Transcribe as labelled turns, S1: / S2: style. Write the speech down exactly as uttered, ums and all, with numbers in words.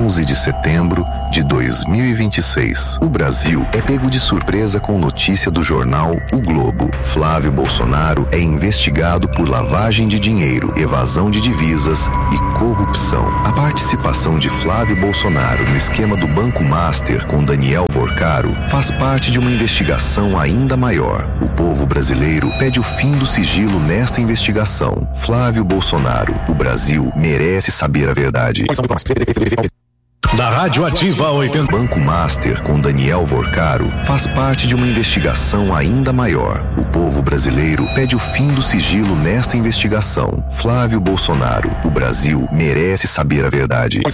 S1: onze de setembro de dois mil e vinte e seis. O Brasil é pego de surpresa com notícia do jornal O Globo. Flávio Bolsonaro é investigado por lavagem de dinheiro, evasão de divisas e corrupção. A participação de Flávio Bolsonaro no esquema do Banco Master com Daniel Vorcaro faz parte de uma investigação ainda maior. O povo brasileiro pede o fim do sigilo nesta investigação. Flávio Bolsonaro, o Brasil merece saber a verdade.
S2: Da Rádio Ativa oitenta.
S1: Banco Master com Daniel Vorcaro faz parte de uma investigação ainda maior. O povo brasileiro pede o fim do sigilo nesta investigação. Flávio Bolsonaro, o Brasil merece saber a verdade.